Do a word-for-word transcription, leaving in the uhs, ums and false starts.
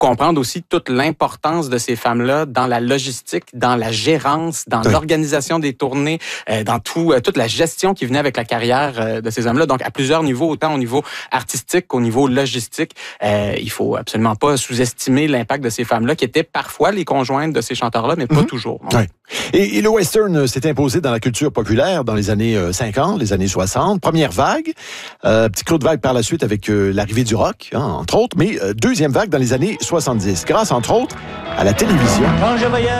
comprendre aussi toute l'importance de ces femmes-là dans la logistique, dans la gérance, dans oui. l'organisation des tournées, euh, dans tout, euh, toute la gestion qui venait avec la carrière euh, de ces hommes-là. Donc, à plusieurs niveaux, autant au niveau artistique qu'au niveau logistique, euh, il faut absolument pas sous-estimer l'impact de ces femmes-là, qui étaient parfois les conjointes de ces chanteurs-là, mais pas mm-hmm. toujours. Oui. Et, et le western s'est imposé dans la culture populaire dans les années cinquante, les années soixante. Première vague, euh, petit creux de vague par la suite avec euh, l'arrivée du rock, hein, entre autres, mais euh, deuxième vague dans les années soixante-dix, grâce, entre autres, à la télévision. Quand je voyais